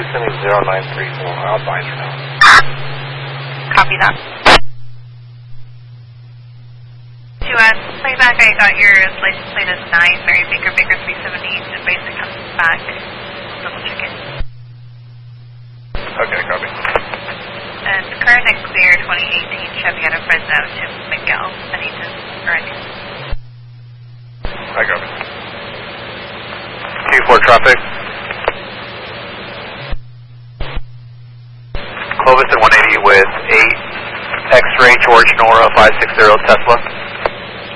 sending 0934. I'll bind for now. Copy that. 2S, playback, I got your license plate as 9, Mary Baker, Baker 370, the basic comes back. Double check it. Okay, copy. And current and clear 2018 Chevy out of Fresno to Miguel, Huntington, Oregon. I copy. Q4 traffic. Clovis at 180 with 8 X-ray George Nora 560 Tesla.